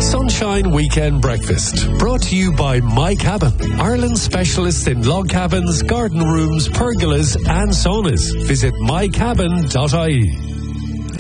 Sunshine Weekend Breakfast, brought to you by My Cabin, Ireland's specialists in log cabins, garden rooms, pergolas and saunas. Visit mycabin.ie.